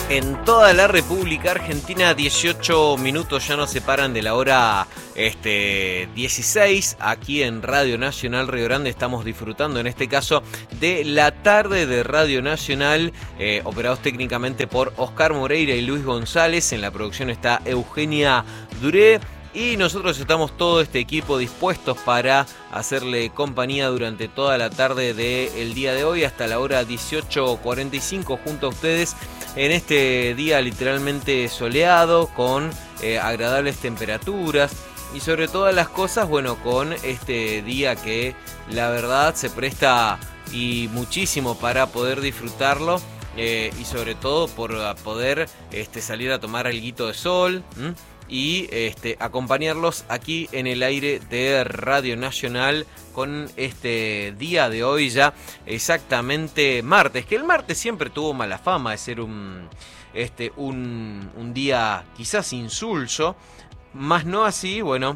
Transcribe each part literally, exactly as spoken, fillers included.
En toda la República Argentina, dieciocho minutos ya nos separan de la hora este, dieciséis. Aquí en Radio Nacional Río Grande estamos disfrutando, en este caso, de la tarde de Radio Nacional, eh, operados técnicamente por Oscar Moreira y Luis González. En la producción está Eugenia Duré. Y nosotros estamos todo este equipo dispuestos para hacerle compañía durante toda la tarde del día de hoy hasta la hora dieciocho cuarenta y cinco junto a ustedes en este día literalmente soleado con eh, agradables temperaturas y sobre todas las cosas, bueno, con este día que la verdad se presta y muchísimo para poder disfrutarlo. Eh, y sobre todo por poder este, salir a tomar alguito de sol. ¿m? Y este, acompañarlos aquí en el aire de Radio Nacional con este día de hoy ya exactamente martes, que el martes siempre tuvo mala fama de ser un, este, un, un día quizás insulso, más no así, bueno,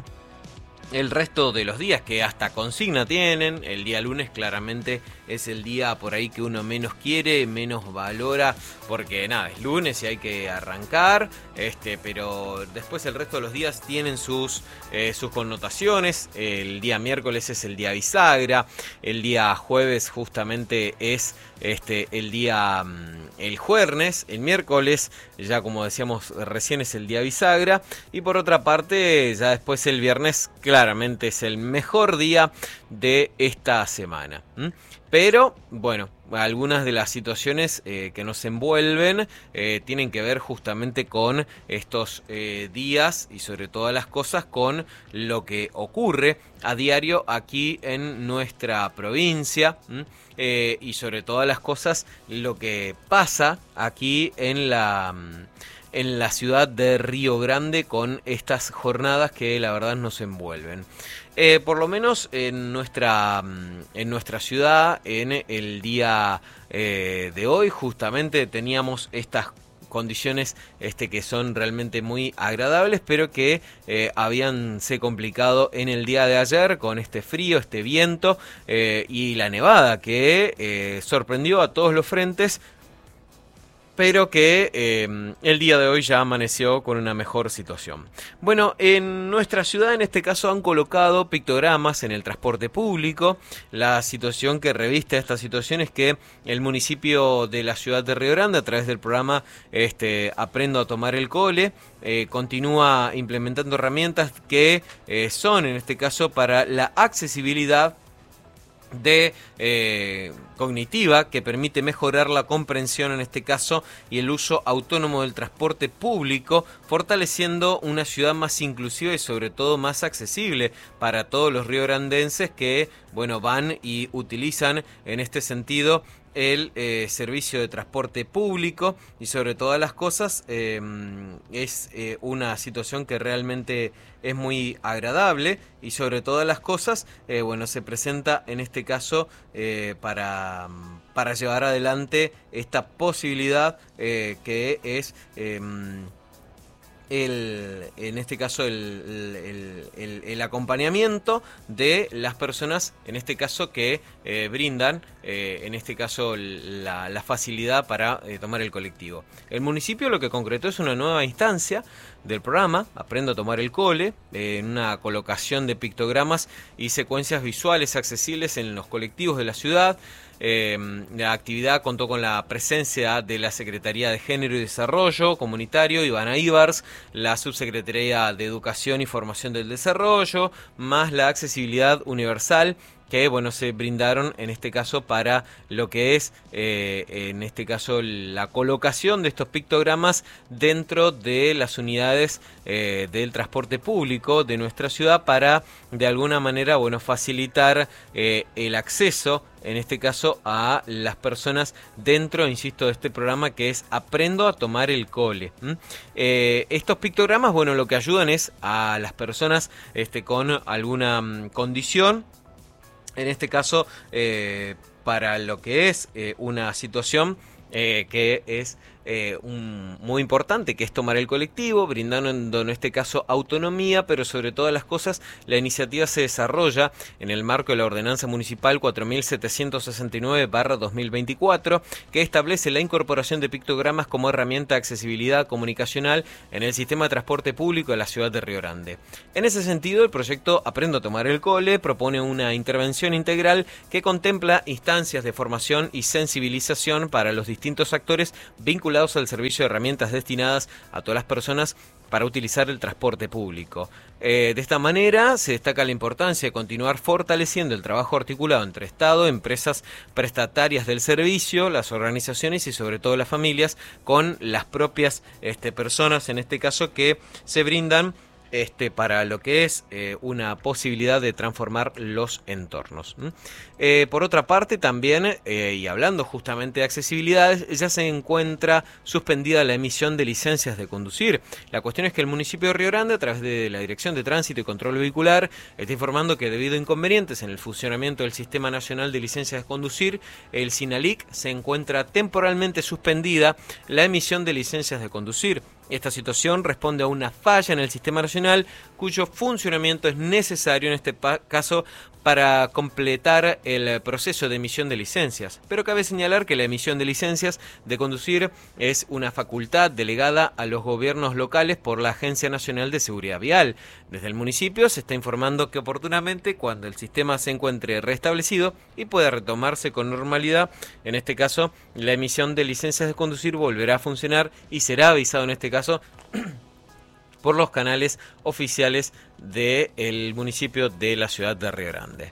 el resto de los días que hasta consigna tienen. El día lunes claramente es el día por ahí que uno menos quiere, menos valora, porque nada, es lunes y hay que arrancar, este, pero después el resto de los días tienen sus, eh, sus connotaciones. El día miércoles es el día bisagra, el día jueves justamente es este, el día el jueves, el miércoles ya como decíamos recién es el día bisagra, y por otra parte ya después el viernes claramente es el mejor día de esta semana. ¿Mm? Pero, bueno, algunas de las situaciones eh, que nos envuelven eh, tienen que ver justamente con estos eh, días y sobre todas las cosas con lo que ocurre a diario aquí en nuestra provincia eh, y sobre todas las cosas lo que pasa aquí en la... en la ciudad de Río Grande con estas jornadas que la verdad nos envuelven. Eh, por lo menos en nuestra, en nuestra ciudad, en el día eh, de hoy, justamente teníamos estas condiciones este, que son realmente muy agradables, pero que eh, habíanse complicado en el día de ayer con este frío, este viento eh, y la nevada que eh, sorprendió a todos los frentes, pero que eh, el día de hoy ya amaneció con una mejor situación. Bueno, en nuestra ciudad en este caso han colocado pictogramas en el transporte público. La situación que reviste esta situación es que el municipio de la ciudad de Río Grande, a través del programa este, Aprendo a Tomar el Cole, eh, continúa implementando herramientas que eh, son en este caso para la accesibilidad de eh, cognitiva, que permite mejorar la comprensión en este caso y el uso autónomo del transporte público, fortaleciendo una ciudad más inclusiva y sobre todo más accesible para todos los riograndenses que bueno van y utilizan en este sentido el eh, servicio de transporte público y sobre todas las cosas eh, es eh, una situación que realmente es muy agradable y sobre todas las cosas eh, bueno se presenta en este caso eh, para, para llevar adelante esta posibilidad eh, que es eh, El, en este caso el, el, el, el acompañamiento de las personas, en este caso que eh, brindan, eh, en este caso la, la facilidad para eh, tomar el colectivo. El municipio lo que concretó es una nueva instancia del programa Aprendo a Tomar el Cole, eh, en una colocación de pictogramas y secuencias visuales accesibles en los colectivos de la ciudad. Eh, la actividad contó con la presencia de la Secretaría de Género y Desarrollo Comunitario, Ivana Ibars, la Subsecretaría de Educación y Formación del Desarrollo, más la accesibilidad universal que bueno se brindaron en este caso para lo que es eh, en este caso la colocación de estos pictogramas dentro de las unidades eh, del transporte público de nuestra ciudad para de alguna manera bueno facilitar eh, el acceso en este caso a las personas dentro, insisto, de este programa que es Aprendo a Tomar el Cole. ¿Mm? Eh, estos pictogramas, bueno, lo que ayudan es a las personas este, con alguna mm, condición, en este caso, eh, para lo que es eh, una situación eh, que es eh, un, muy importante, que es tomar el colectivo, brindando en este caso autonomía, pero sobre todas las cosas la iniciativa se desarrolla en el marco de la Ordenanza Municipal cuatro mil setecientos sesenta y nueve barra dos mil veinticuatro, que establece la incorporación de pictogramas como herramienta de accesibilidad comunicacional en el sistema de transporte público de la ciudad de Río Grande. En ese sentido, el proyecto Aprendo a tomar el cole propone una intervención integral que contempla instancias de formación y sensibilización para los distintos actores vinculados al servicio de herramientas destinadas a todas las personas para utilizar el transporte público. Eh, de esta manera se destaca la importancia de continuar fortaleciendo el trabajo articulado entre Estado, empresas prestatarias del servicio, las organizaciones y sobre todo las familias, con las propias este, personas, en este caso, que se brindan Este, para lo que es eh, una posibilidad de transformar los entornos. ¿Mm? Eh, por otra parte, también, eh, y hablando justamente de accesibilidad, ya se encuentra suspendida la emisión de licencias de conducir. La cuestión es que el municipio de Río Grande, a través de la Dirección de Tránsito y Control Vehicular, está informando que debido a inconvenientes en el funcionamiento del Sistema Nacional de Licencias de Conducir, el SINALIC, se encuentra temporalmente suspendida la emisión de licencias de conducir. Esta situación responde a una falla en el sistema nacional, cuyo funcionamiento es necesario en este caso para completar el proceso de emisión de licencias. Pero cabe señalar que la emisión de licencias de conducir es una facultad delegada a los gobiernos locales por la Agencia Nacional de Seguridad Vial. Desde el municipio se está informando que oportunamente, cuando el sistema se encuentre restablecido y pueda retomarse con normalidad, en este caso la emisión de licencias de conducir volverá a funcionar y será avisado en este caso por los canales oficiales del municipio de la ciudad de Río Grande.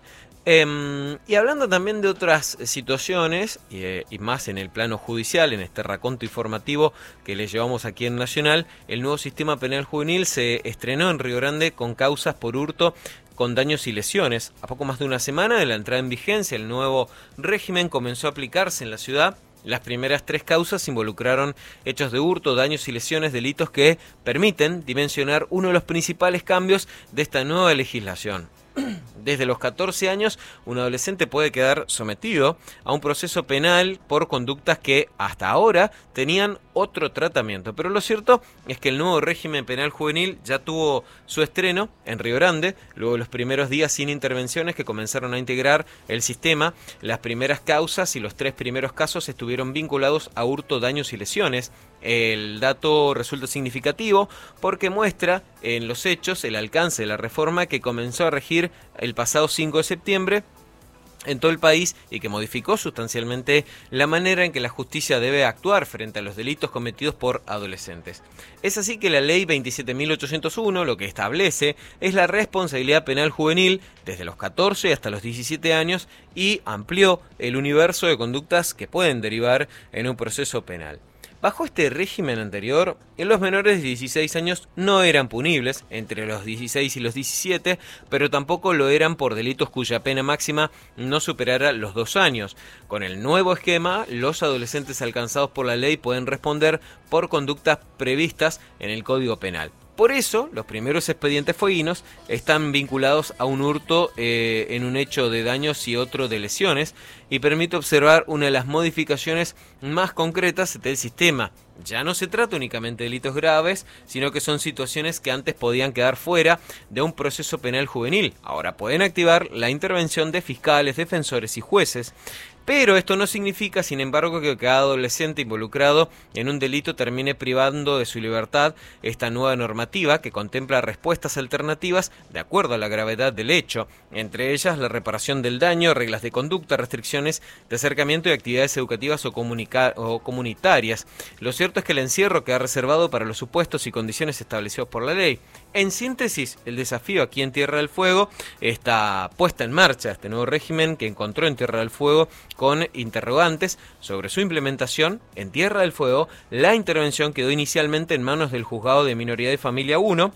Eh, y hablando también de otras situaciones, eh, y más en el plano judicial, en este raconto informativo que les llevamos aquí en Nacional, el nuevo sistema penal juvenil se estrenó en Río Grande con causas por hurto con daños y lesiones. A poco más de una semana de la entrada en vigencia, el nuevo régimen comenzó a aplicarse en la ciudad. Las primeras tres causas involucraron hechos de hurto, daños y lesiones, delitos que permiten dimensionar uno de los principales cambios de esta nueva legislación. Desde los catorce años, un adolescente puede quedar sometido a un proceso penal por conductas que hasta ahora tenían otro tratamiento. Pero lo cierto es que el nuevo régimen penal juvenil ya tuvo su estreno en Río Grande, luego de los primeros días sin intervenciones que comenzaron a integrar el sistema. Las primeras causas y los tres primeros casos estuvieron vinculados a hurto, daños y lesiones. El dato resulta significativo porque muestra en los hechos el alcance de la reforma que comenzó a regir el pasado cinco de septiembre en todo el país y que modificó sustancialmente la manera en que la justicia debe actuar frente a los delitos cometidos por adolescentes. Es así que la ley veintisiete mil ochocientos uno lo que establece es la responsabilidad penal juvenil desde los catorce hasta los diecisiete años y amplió el universo de conductas que pueden derivar en un proceso penal. Bajo este régimen anterior, los menores de dieciséis años no eran punibles entre los dieciséis y los diecisiete, pero tampoco lo eran por delitos cuya pena máxima no superara los dos años. Con el nuevo esquema, los adolescentes alcanzados por la ley pueden responder por conductas previstas en el Código Penal. Por eso, los primeros expedientes fueguinos están vinculados a un hurto eh, en un hecho de daños y otro de lesiones, y permite observar una de las modificaciones más concretas del sistema. Ya no se trata únicamente de delitos graves, sino que son situaciones que antes podían quedar fuera de un proceso penal juvenil. Ahora pueden activar la intervención de fiscales, defensores y jueces. Pero esto no significa, sin embargo, que cada adolescente involucrado en un delito termine privando de su libertad. Esta nueva normativa, que contempla respuestas alternativas de acuerdo a la gravedad del hecho, entre ellas la reparación del daño, reglas de conducta, restricciones de acercamiento y actividades educativas o, comunica- o comunitarias. Lo cierto es que el encierro queda reservado para los supuestos y condiciones establecidos por la ley. En síntesis, el desafío aquí en Tierra del Fuego está puesta en marcha este nuevo régimen que encontró en Tierra del Fuego con interrogantes sobre su implementación. En Tierra del Fuego, la intervención quedó inicialmente en manos del Juzgado de Minoría de Familia uno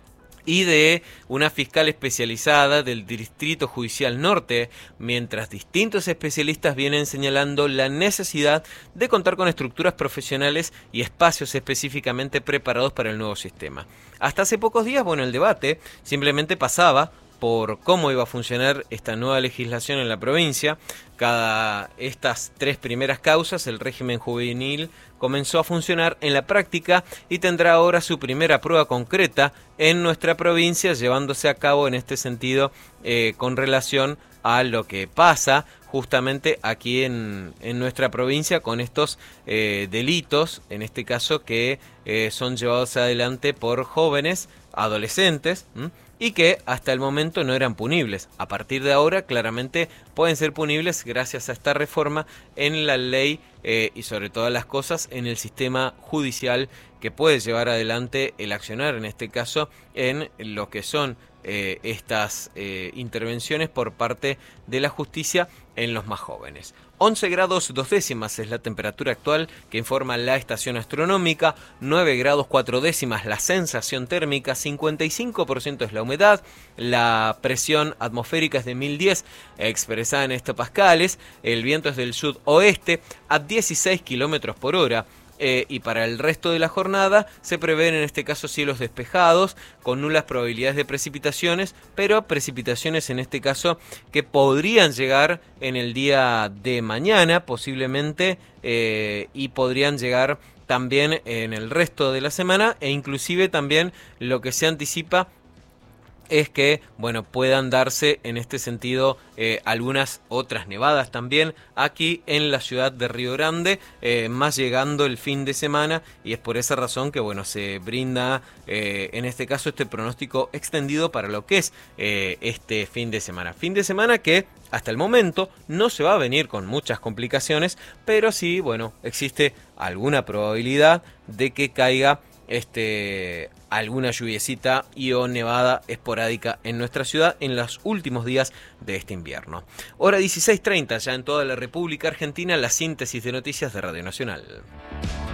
y de una fiscal especializada del Distrito Judicial Norte, mientras distintos especialistas vienen señalando la necesidad de contar con estructuras profesionales y espacios específicamente preparados para el nuevo sistema. Hasta hace pocos días, bueno, el debate simplemente pasaba por cómo iba a funcionar esta nueva legislación en la provincia. Cada estas tres primeras causas, el régimen juvenil comenzó a funcionar en la práctica y tendrá ahora su primera prueba concreta en nuestra provincia, llevándose a cabo en este sentido eh, con relación a lo que pasa justamente aquí en, en nuestra provincia con estos eh, delitos, en este caso que eh, son llevados adelante por jóvenes, adolescentes, ¿m? y que hasta el momento no eran punibles. A partir de ahora claramente pueden ser punibles gracias a esta reforma en la ley eh, y sobre todas las cosas en el sistema judicial que puede llevar adelante el accionar, en este caso en lo que son eh, estas eh, intervenciones por parte de la justicia en los más jóvenes. once grados dos décimas es la temperatura actual que informa la estación astronómica, nueve grados cuatro décimas la sensación térmica, cincuenta y cinco por ciento es la humedad, la presión atmosférica es de mil diez expresada en hectopascales, el viento es del sudoeste a dieciséis kilómetros por hora. Eh, y para el resto de la jornada se prevén en este caso cielos despejados con nulas probabilidades de precipitaciones, pero precipitaciones en este caso que podrían llegar en el día de mañana posiblemente eh, y podrían llegar también en el resto de la semana, e inclusive también lo que se anticipa es que, bueno, puedan darse en este sentido eh, algunas otras nevadas también aquí en la ciudad de Río Grande, eh, más llegando el fin de semana, y es por esa razón que, bueno, se brinda eh, en este caso este pronóstico extendido para lo que es eh, este fin de semana. Fin de semana que hasta el momento no se va a venir con muchas complicaciones, pero sí, bueno, existe alguna probabilidad de que caiga este alguna lluviecita y o nevada esporádica en nuestra ciudad en los últimos días de este invierno. Hora dieciséis treinta ya en toda la República Argentina, la síntesis de noticias de Radio Nacional.